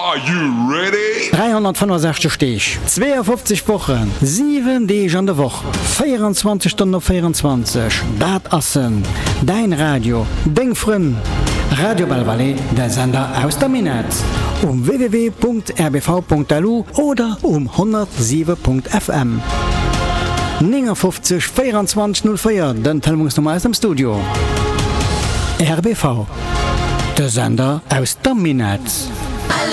Are you ready? 365 Stich, 52 Wochen, 7 Tage an der Woche, 24 Stunden auf 24. Dat assen, dein Radio, dein Freund. Radio Balvalet, der Sender aus der Minetz. www.rbv.lu oder 107.fm. 59 24 04, den Telefonnummer aus dem Studio. RBV, der Sender aus der Minetz.